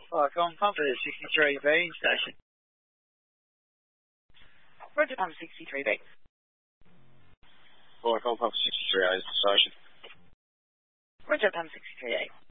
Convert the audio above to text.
Flycom pump for the 63B station. Roger, pump 63B. Flycom pump 63A station. Roger, pump 63A.